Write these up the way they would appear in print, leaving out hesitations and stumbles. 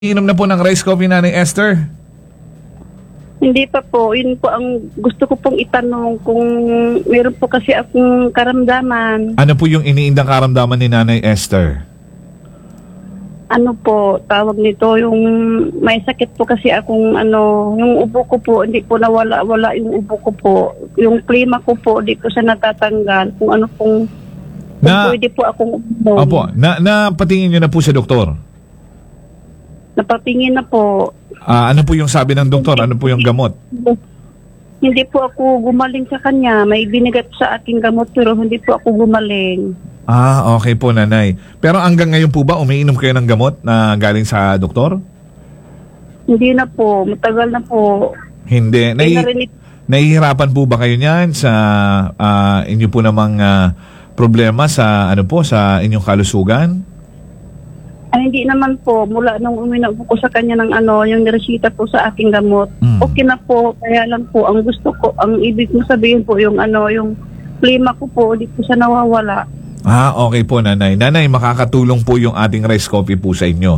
Inom na po ng rice coffee, Nanay Esther? Hindi pa po. Yun po ang gusto ko pong itanong kung meron po kasi akong karamdaman. Ano po yung iniindang karamdaman ni Nanay Esther? Ano po, tawag nito, yung may sakit po kasi akong yung ubo ko po, hindi po nawala yung ubo ko po. Yung klima ko po, hindi po siya natatanggal. Kung ano pong, kung pwede po akong uminom. Opo, napatingin nyo na po sa doktor? Napatingin na po. Ano po yung sabi ng doktor? Ano po yung gamot? Hindi po ako gumaling sa kanya. May binigat sa aking gamot pero hindi po ako gumaling. Okay po, Nanay. Pero hanggang ngayon po ba umiinom kayo ng gamot na galing sa doktor? Hindi na po. Matagal na po. Hindi. Nahihirapan po ba kayo niyan sa inyo po namang problema sa sa inyong kalusugan? Ay, hindi naman po. Mula nung uminom po ko sa kanya ng yung niresita po sa aking gamot. Okay na po. Kaya lang po, ang gusto ko, ang ibig mo sabihin po, yung yung klima ko po, hindi po siya nawawala. Okay po, Nanay. Nanay, makakatulong po yung ating rice coffee po sa inyo.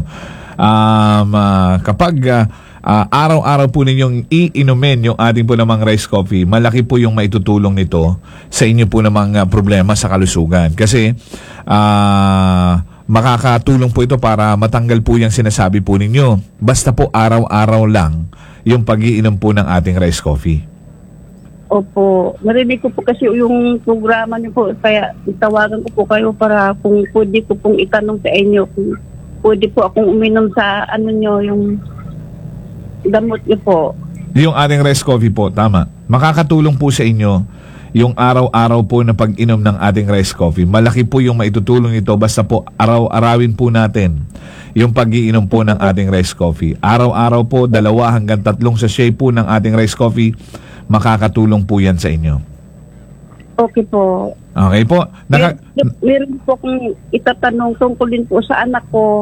Kapag araw-araw po ninyong iinumin yung ating po namang rice coffee, malaki po yung maitutulong nito sa inyo po namang problema sa kalusugan. Kasi, makakatulong po ito para matanggal po yung sinasabi po ninyo. Basta po araw-araw lang yung pag-iinom po ng ating rice coffee. Opo. Narinig ko po kasi yung programa niyo po. Kaya itawagan ko po kayo para kung pwede ko pong itanong sa inyo kung pwede po akong uminom sa yung gamot niyo po. Yung ating rice coffee po, tama. Makakatulong po sa inyo yung araw-araw po na pag-inom ng ating rice coffee. Malaki po yung maitutulong ito basta po araw-arawin po natin yung pag-iinom po ng ating rice coffee. Araw-araw po, 2 hanggang 3 sachet po ng ating rice coffee, makakatulong po yan sa inyo. Okay po. Okay po. Meron po kung itatanong tungkol din po sa anak ko.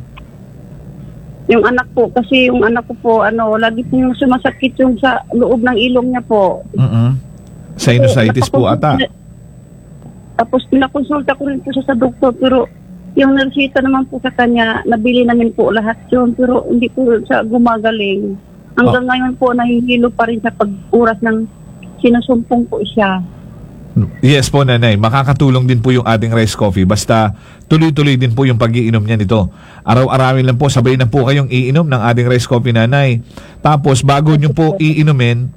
Yung anak po, kasi yung anak ko po, lagi po yung sumasakit yung sa loob ng ilong niya po. Sinusitis po ata. Tapos pinakonsulta ko rin po siya sa doktor, pero yung naresita naman po sa kanya, nabili namin po lahat yun, pero hindi po siya gumagaling. Hanggang ngayon po, nahihilo pa rin sa pag-uras ng sinusumpong po siya. Yes po, Nanay. Makakatulong din po yung ating rice coffee. Basta tuloy-tuloy din po yung pag-iinom niya nito. Araw-arawin lang po, sabay na po kayong iinom ng ating rice coffee, Nanay. Tapos bago nyo po iinumin,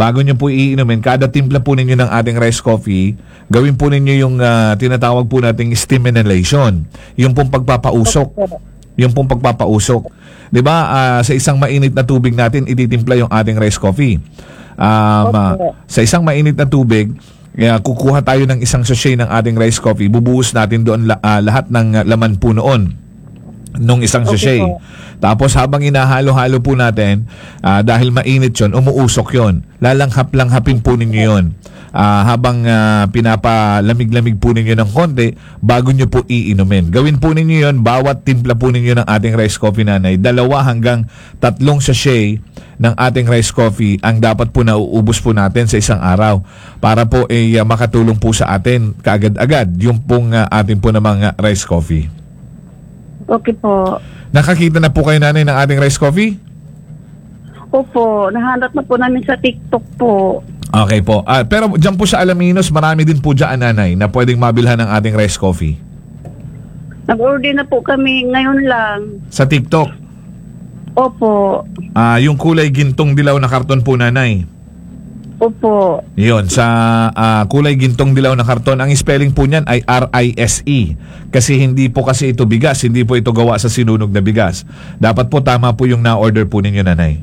kada timpla po ninyo ng ating rice coffee, gawin po ninyo yung tinatawag po nating steam inhalation. Yung pong pagpapausok. Yung pong pagpapausok. 'Di ba? Sa isang mainit na tubig natin ititimpla yung ating rice coffee. Sa isang mainit na tubig, kukuha tayo ng isang sachet ng ating rice coffee, bubuhos natin doon lahat ng laman po noon nung isang sachet. Tapos habang inahalo-halo po natin, dahil mainit yon, umuusok yon. Lalanghap-langhapin po ninyo yon. Habang pinapalamig-lamig po ninyo ng konti bago nyo po iinumin. Gawin po ninyo yon, bawat timpla po ninyo ng ating rice coffee, Nanay. 2 hanggang 3 sachet ng ating rice coffee ang dapat po nauubos po natin sa isang araw para po makatulong po sa atin kaagad-agad yung pong ating po namang rice coffee. Okay po. Nakakita na po kayo, Nanay, ng ating rice coffee? Opo, nahanap na po namin sa TikTok po. Okay po. Pero dyan po sa Alaminos, marami din po dyan, Nanay, na pwedeng mabilhan ng ating rice coffee. Nag-order na po kami ngayon lang. Sa TikTok? Opo. Yung kulay gintong dilaw na karton po, Nanay. Opo. Yun, sa kulay gintong dilaw na karton, ang spelling po niyan ay RISE. Kasi hindi po kasi ito bigas, hindi po ito gawa sa sinunog na bigas. Dapat po tama po yung na-order po ninyo, Nanay.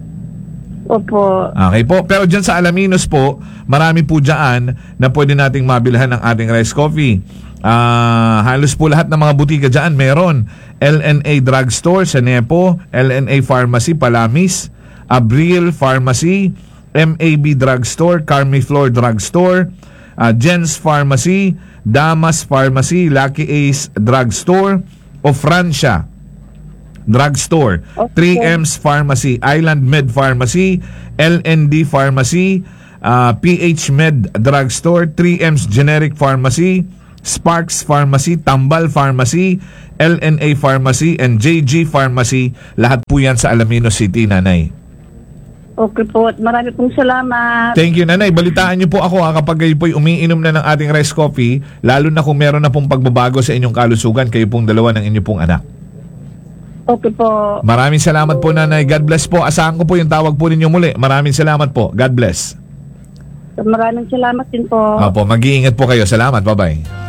Opo. Okay po. Pero dyan sa Alaminos po, marami po dyan na pwede nating mabilhan ng ating rice coffee. Halos po lahat ng mga butika dyan meron. LNA Drugstore sa Nepo, LNA Pharmacy Palamis, Abril Pharmacy, MAB Drugstore, Carmiflor Drugstore, Jens Pharmacy, Damas Pharmacy, Lucky Ace Drugstore, Ofrancia Drugstore, 3M's Pharmacy, Island Med Pharmacy, LND Pharmacy, PH Med Drugstore, 3M's Generic Pharmacy, Sparks Pharmacy, Tambal Pharmacy, LNA Pharmacy, and JG Pharmacy. Lahat po yan sa Alaminos City, Nanay. Okay po. At marami pong salamat. Thank you, Nanay. Balitaan niyo po ako kapag kayo po'y umiinom na ng ating rice coffee, lalo na kung meron na pong pagbabago sa inyong kalusugan, kayo pong dalawa ng inyong pong anak. Okay po. Maraming salamat po, Nanay. God bless po. Asahan ko po yung tawag po ninyo muli. Maraming salamat po. God bless. Maraming salamat din po. Opo, mag-iingat po kayo. Salamat. Bye-bye.